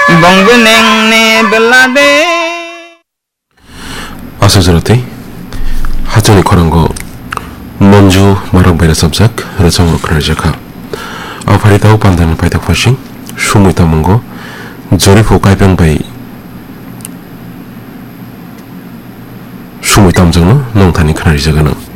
Bongbeneng belade 아서저러티 하전이 거란거 먼저 말랑바이라 섭작 레정으로 그러자카 아파리다우 반다는 바이닥 파싱 슈무이 담은거 저리포 가이병바이 슈무이 담정은 농탄이 그날이자가는